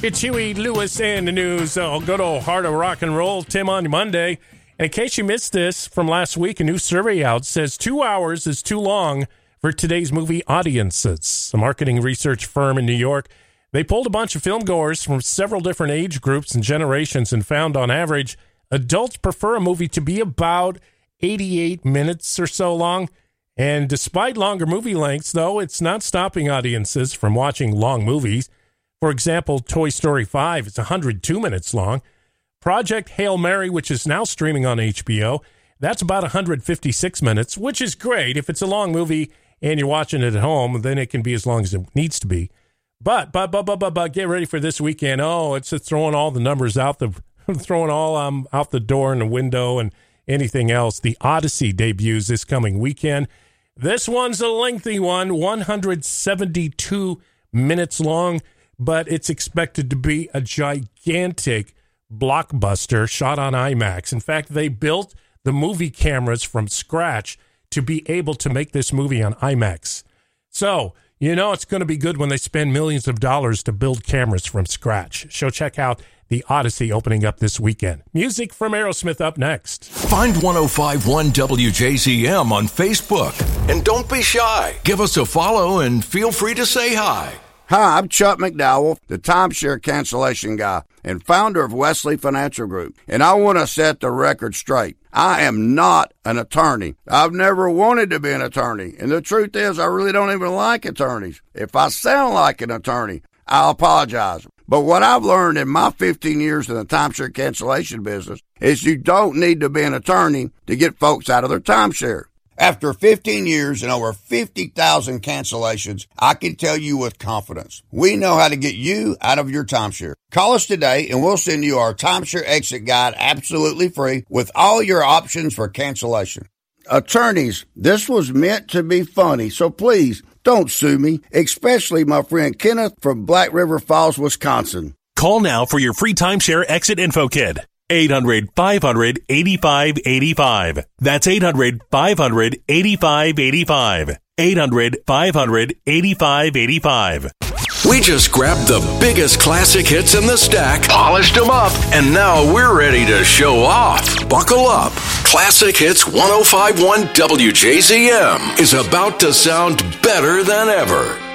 It's Huey Lewis and the news. Good old Heart of Rock and Roll, Tim, on Monday. And in case you missed this from last week, a new survey out says 2 hours is too long for today's movie audiences. A marketing research firm in New York, they polled a bunch of filmgoers from several different age groups and generations and found on average, adults prefer a movie to be about 88 minutes or so long. And despite longer movie lengths, though, it's not stopping audiences from watching long movies. For example, Toy Story 5 is 102 minutes long. Project Hail Mary, which is now streaming on HBO, that's about 156 minutes, which is great. If it's a long movie and you're watching it at home, then it can be as long as it needs to be. But get ready for this weekend. Oh, it's throwing all the numbers out the door and the window and anything else. The Odyssey debuts this coming weekend. This one's a lengthy one, 172 minutes long. But it's expected to be a gigantic blockbuster shot on IMAX. In fact, they built the movie cameras from scratch to be able to make this movie on IMAX. So, you know it's going to be good when they spend millions of dollars to build cameras from scratch. So check out The Odyssey opening up this weekend. Music from Aerosmith up next. Find 105.1 WJZM on Facebook. And don't be shy. Give us a follow and feel free to say hi. Hi, I'm Chuck McDowell, the timeshare cancellation guy and founder of Wesley Financial Group, and I want to set the record straight. I am not an attorney. I've never wanted to be an attorney, and the truth is I really don't even like attorneys. If I sound like an attorney, I'll apologize. But what I've learned in my 15 years in the timeshare cancellation business is you don't need to be an attorney to get folks out of their timeshare. After 15 years and over 50,000 cancellations, I can tell you with confidence, we know how to get you out of your timeshare. Call us today and we'll send you our timeshare exit guide absolutely free with all your options for cancellation. Attorneys, this was meant to be funny, so please don't sue me, especially my friend Kenneth from Black River Falls, Wisconsin. Call now for your free timeshare exit info kit. 800-500-8585. That's 800-500-8585. 800-500-8585. We just grabbed the biggest classic hits in the stack, polished them up, and now we're ready to show off. Buckle up. Classic Hits 105.1 WJZM is about to sound better than ever.